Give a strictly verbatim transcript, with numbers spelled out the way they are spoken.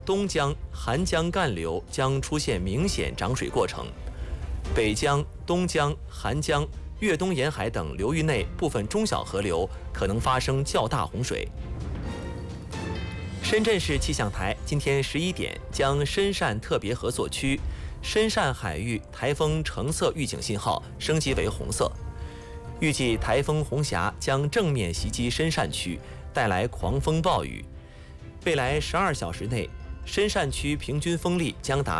东江、韩江干流将出现明显涨水过程，北江、东江、韩江、粤东沿海等流域内部分中小河流可能发生较大洪水。深圳市气象台今天十一点将深汕特别合作区深汕海域台风橙色预警信号升级为红色，预计台风红霞将正面袭击深汕区，带来狂风暴雨。未来十二小时内，深汕区平均风力将达